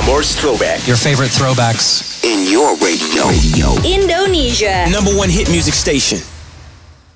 Morse Throwback. Your favorite throwbacks. In your radio. Indonesia. #1 hit music station.